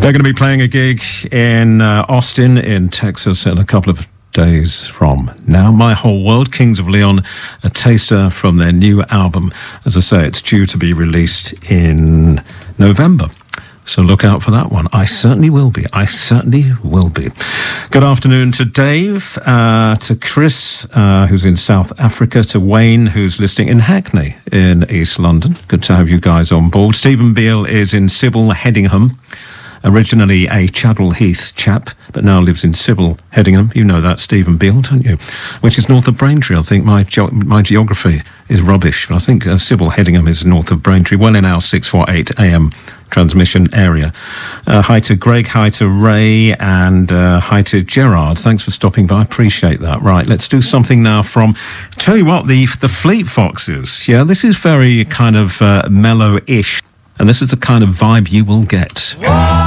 They're going to be playing a gig in Austin in Texas in a couple of days from now. My Whole World, Kings of Leon, a taster from their new album. As I say, it's due to be released in November. So look out for that one. I certainly will be. Good afternoon to Dave, to Chris, who's in South Africa, to Wayne, who's listening in Hackney in East London. Good to have you guys on board. Stephen Beale is in Sybil, Headingham. Originally a Chadwell Heath chap, but now lives in Sybil, Headingham. You know that, Stephen Beale, don't you? Which is north of Braintree. I think my geography is rubbish, but I think Sybil, Headingham is north of Braintree, well in our 648 AM transmission area. Hi to Greg, hi to Ray, and hi to Gerard. Thanks for stopping by. I appreciate that. Right, let's do something now from, tell you what, the Fleet Foxes. Yeah, this is very kind of mellow-ish, and this is the kind of vibe you will get.